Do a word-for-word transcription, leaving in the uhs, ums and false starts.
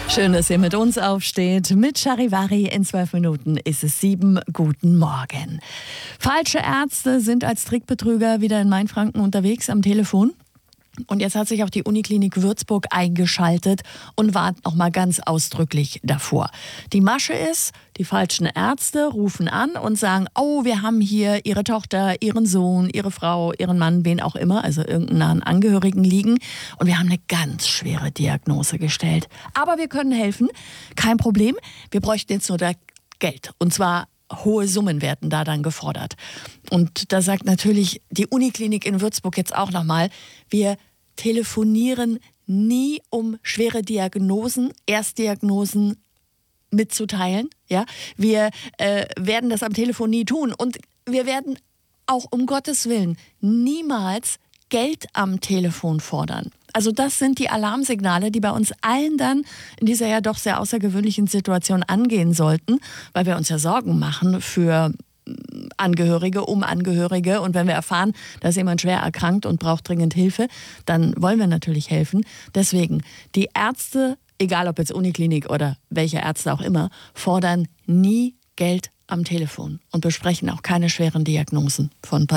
Schön, dass ihr mit uns aufsteht. Mit Charivari in zwölf Minuten ist es sieben. Guten Morgen. Falsche Ärzte sind als Trickbetrüger wieder in Mainfranken unterwegs am Telefon. Und jetzt hat sich auch die Uniklinik Würzburg eingeschaltet und warnt noch mal ganz ausdrücklich davor. Die Masche ist, die falschen Ärzte rufen an und sagen, oh, wir haben hier Ihre Tochter, Ihren Sohn, Ihre Frau, Ihren Mann, wen auch immer, also irgendeinen nahen Angehörigen liegen. Und wir haben eine ganz schwere Diagnose gestellt. Aber wir können helfen, kein Problem. Wir bräuchten jetzt nur das Geld. Und zwar hohe Summen werden da dann gefordert. Und da sagt natürlich die Uniklinik in Würzburg jetzt auch nochmal, wir telefonieren nie, um schwere Diagnosen, Erstdiagnosen mitzuteilen. Ja? Wir äh, werden das am Telefon nie tun. Und wir werden auch um Gottes Willen niemals Geld am Telefon fordern. Also das sind die Alarmsignale, die bei uns allen dann in dieser ja doch sehr außergewöhnlichen Situation angehen sollten, weil wir uns ja Sorgen machen für Angehörige, um Angehörige. Und wenn wir erfahren, dass jemand schwer erkrankt und braucht dringend Hilfe, dann wollen wir natürlich helfen. Deswegen, die Ärzte, egal ob jetzt Uniklinik oder welche Ärzte auch immer, fordern nie Geld am Telefon und besprechen auch keine schweren Diagnosen von Patienten.